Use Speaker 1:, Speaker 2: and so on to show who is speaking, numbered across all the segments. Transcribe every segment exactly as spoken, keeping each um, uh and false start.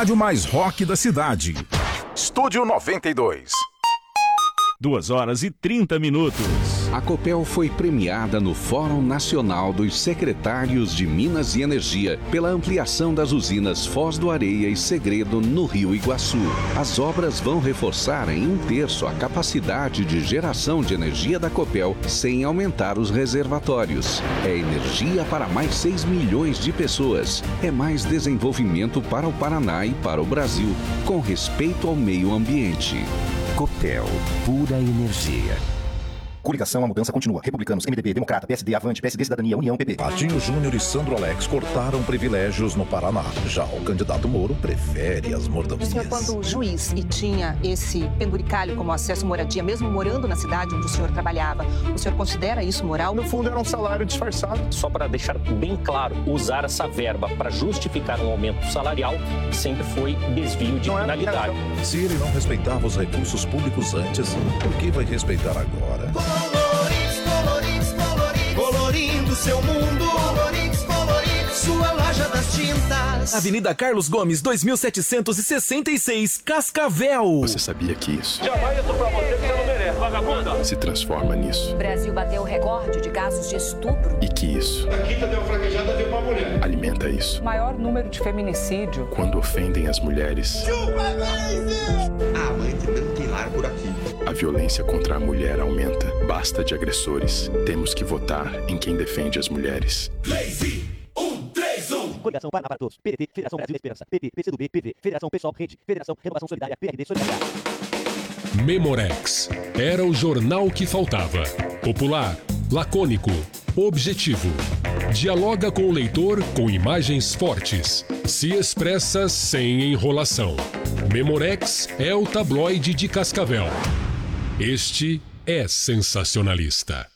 Speaker 1: rádio mais rock da cidade. Estúdio noventa e dois.
Speaker 2: Duas horas e trinta minutos.
Speaker 3: A Copel foi premiada no Fórum Nacional dos Secretários de Minas e Energia pela ampliação das usinas Foz do Areia e Segredo no Rio Iguaçu. As obras vão reforçar em um terço a capacidade de geração de energia da Copel sem aumentar os reservatórios. É energia para mais seis milhões de pessoas. É mais desenvolvimento para o Paraná e para o Brasil, com respeito ao meio ambiente. Copel, pura energia.
Speaker 4: Coligação, a mudança continua. Republicanos, M D B, Democrata, P S D, Avante, P S D, Cidadania, União, P P.
Speaker 5: Patinho Júnior e Sandro Alex cortaram privilégios no Paraná. Já o candidato Moro prefere as mordomias.
Speaker 6: O senhor, quando juiz e tinha esse penduricalho como acesso à moradia, mesmo morando na cidade onde o senhor trabalhava, o senhor considera isso moral?
Speaker 7: No fundo, era um salário disfarçado.
Speaker 8: Só para deixar bem claro, usar essa verba para justificar um aumento salarial sempre foi desvio de finalidade.
Speaker 5: Se ele não respeitava os recursos públicos antes, por que vai respeitar agora?
Speaker 9: Colorix, Colorix, Colorix, colorindo seu mundo. Colorix, Colorix, sua loja das tintas.
Speaker 10: Avenida Carlos Gomes, dois mil setecentos e sessenta e seis, Cascavel.
Speaker 11: Você sabia que isso?
Speaker 12: Jamais eu tô pra você que você não merece, vagabunda.
Speaker 11: Se transforma nisso.
Speaker 13: O Brasil bateu o recorde de casos de estupro.
Speaker 11: E que isso?
Speaker 12: A quinta deu fraquejada, deu uma mulher.
Speaker 11: Alimenta isso.
Speaker 14: Maior número de feminicídio.
Speaker 11: Quando ofendem as mulheres.
Speaker 15: A amante não tem lar por aqui.
Speaker 11: A violência contra a mulher aumenta. Basta de agressores. Temos que votar em quem defende as mulheres.
Speaker 16: Lazy, um, três, um.
Speaker 17: Coligação Paraná para Todos. P D T, Federação Brasil da Esperança. P T, P C do B, P V, Federação Pessoal, Rede, Federação Renovação Solidária, P R D Solidariedade.
Speaker 18: Memorex. Era o jornal que faltava. Popular, lacônico, objetivo. Dialoga com o leitor com imagens fortes. Se expressa sem enrolação. Memorex é o tabloide de Cascavel. Este é sensacionalista.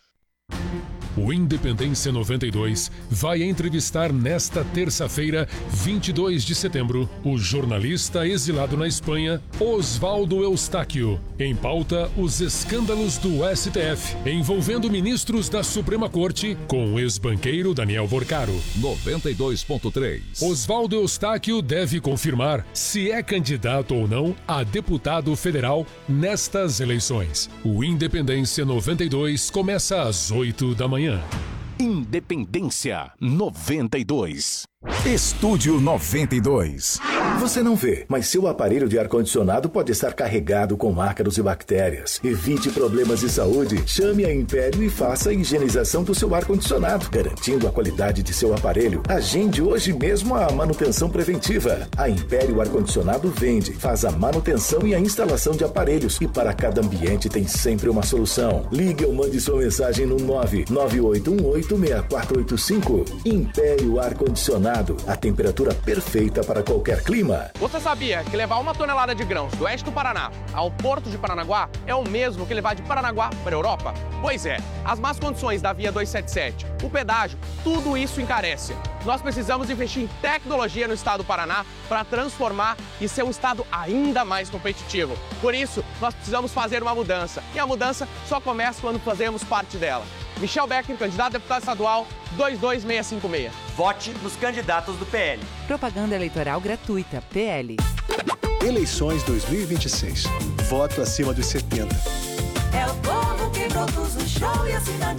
Speaker 18: O Independência noventa e dois vai entrevistar nesta terça-feira, vinte e dois de setembro, o jornalista exilado na Espanha, Oswaldo Eustáquio. Em pauta, os escândalos do S T F, envolvendo ministros da Suprema Corte, com o ex-banqueiro Daniel Vorcaro.
Speaker 1: noventa e dois ponto três.
Speaker 18: Oswaldo Eustáquio deve confirmar se é candidato ou não a deputado federal nestas eleições. O Independência noventa e dois começa às oito da manhã.
Speaker 3: Independência noventa e dois.
Speaker 1: Estúdio noventa e dois.
Speaker 19: Você não vê, mas seu aparelho de ar-condicionado pode estar carregado com ácaros e bactérias. Evite problemas de saúde. Chame a Império e faça a higienização do seu ar-condicionado, garantindo a qualidade de seu aparelho. Agende hoje mesmo a manutenção preventiva. A Império Ar-Condicionado vende, faz a manutenção e a instalação de aparelhos. E para cada ambiente tem sempre uma solução. Ligue ou mande sua mensagem no nove nove oito um oito seis quatro oito cinco. Império Ar-Condicionado. A temperatura perfeita para qualquer clima.
Speaker 20: Você sabia que levar uma tonelada de grãos do oeste do Paraná ao porto de Paranaguá é o mesmo que levar de Paranaguá para a Europa? Pois é, as más condições da Via duzentos e setenta e sete, o pedágio, tudo isso encarece. Nós precisamos investir em tecnologia no estado do Paraná para transformar e ser um estado ainda mais competitivo. Por isso, nós precisamos fazer uma mudança. E a mudança só começa quando fazemos parte dela. Michel Becker, candidato a deputado estadual, dois dois seis cinco seis.
Speaker 21: Vote nos candidatos do P L.
Speaker 22: Propaganda eleitoral gratuita, P L.
Speaker 23: Eleições dois mil e vinte e seis. Voto acima dos setenta.
Speaker 9: É o povo que produz o show e assina a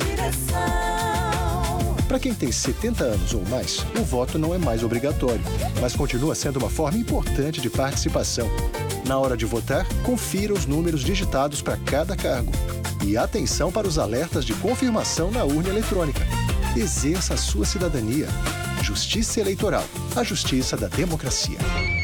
Speaker 9: direção.
Speaker 23: Para quem tem setenta anos ou mais, o voto não é mais obrigatório, mas continua sendo uma forma importante de participação. Na hora de votar, confira os números digitados para cada cargo. E atenção para os alertas de confirmação na urna eletrônica. Exerça a sua cidadania. Justiça Eleitoral. A justiça da democracia.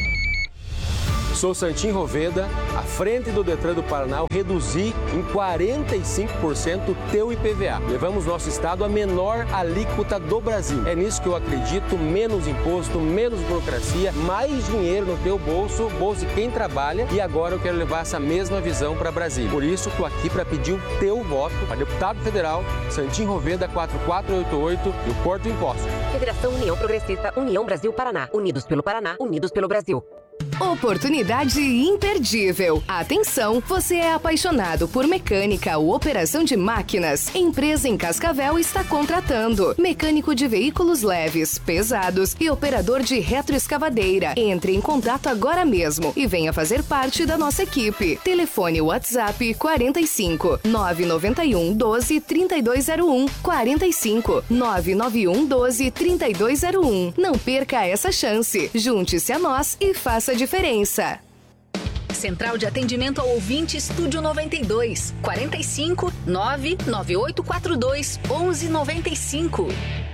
Speaker 24: Sou Santim Roveda, à frente do Detran do Paraná, eu reduzi em quarenta e cinco por cento o teu I P V A. Levamos nosso estado à menor alíquota do Brasil. É nisso que eu acredito, menos imposto, menos burocracia, mais dinheiro no teu bolso, bolso de quem trabalha, e agora eu quero levar essa mesma visão para Brasília. Por isso, estou aqui para pedir o teu voto para deputado federal, Santim Roveda quatro quatro oito oito e o Porto Imposto.
Speaker 25: Federação União Progressista, União Brasil Paraná, unidos pelo Paraná, unidos pelo Brasil.
Speaker 2: Oportunidade imperdível. Atenção, você é apaixonado por mecânica ou operação de máquinas? Empresa em Cascavel está contratando mecânico de veículos leves, pesados e operador de retroescavadeira. Entre em contato agora mesmo e venha fazer parte da nossa equipe. Telefone WhatsApp quarenta e cinco, nove nove um, doze, trinta e dois zero um, quarenta e cinco, nove nove um, doze, trinta e dois zero um. Não perca essa chance. Junte-se a nós e faça a diferença.
Speaker 4: Central de Atendimento ao Ouvinte Estúdio noventa e dois, quarenta e cinco, nove nove oito quatro dois, onze noventa e cinco.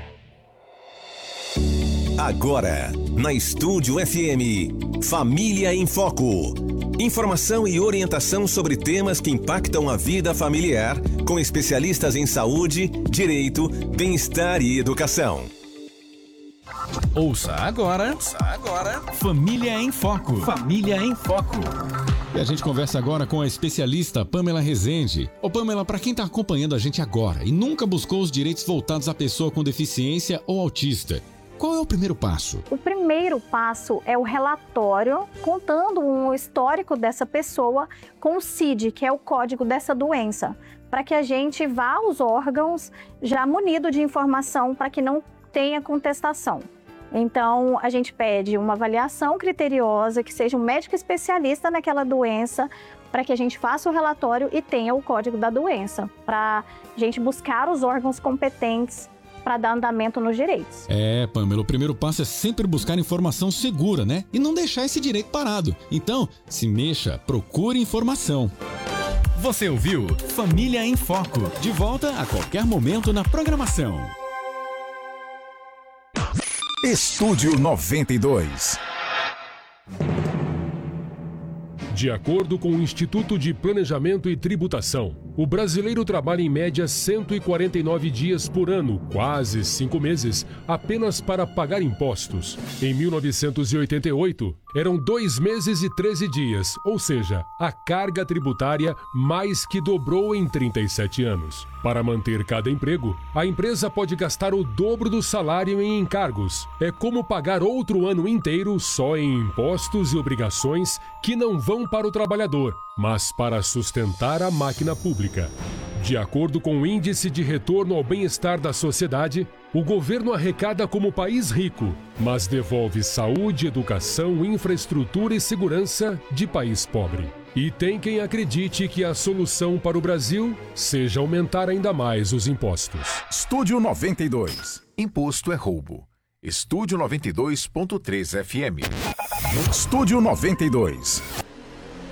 Speaker 6: Agora, na Estúdio F M, Família em Foco. Informação e orientação sobre temas que impactam a vida familiar, com especialistas em saúde, direito, bem-estar e educação.
Speaker 10: Ouça agora, Ouça agora, Família em Foco. Família em Foco.
Speaker 7: E a gente conversa agora com a especialista Pamela Rezende. Ô Pamela, para quem está acompanhando a gente agora e nunca buscou os direitos voltados à pessoa com deficiência ou autista, qual é o primeiro passo?
Speaker 25: O primeiro passo é o relatório contando um histórico dessa pessoa com o C I D, que é o código dessa doença, para que a gente vá aos órgãos já munido de informação para que não tenha contestação. Então, a gente pede uma avaliação criteriosa, que seja um médico especialista naquela doença, para que a gente faça o relatório e tenha o código da doença, para a gente buscar os órgãos competentes para dar andamento nos direitos.
Speaker 7: É, Pamela, o primeiro passo é sempre buscar informação segura, né? E não deixar esse direito parado. Então, se mexa, procure informação.
Speaker 10: Você ouviu Família em Foco. De volta a qualquer momento na programação.
Speaker 1: Estúdio noventa e dois.
Speaker 18: De acordo com o Instituto de Planejamento e Tributação, o brasileiro trabalha em média cento e quarenta e nove dias por ano, quase cinco meses, apenas para pagar impostos. Em mil novecentos e oitenta e oito, eram dois meses e treze dias, ou seja, a carga tributária mais que dobrou em trinta e sete anos. Para manter cada emprego, a empresa pode gastar o dobro do salário em encargos. É como pagar outro ano inteiro só em impostos e obrigações que não vão para o trabalhador, mas para sustentar a máquina pública. De acordo com o Índice de Retorno ao Bem-Estar da Sociedade, o governo arrecada como país rico, mas devolve saúde, educação, infraestrutura e segurança de país pobre. E tem quem acredite que a solução para o Brasil seja aumentar ainda mais os impostos.
Speaker 1: Estúdio noventa e dois. Imposto é roubo. Estúdio noventa e dois ponto três F M. Estúdio noventa e dois.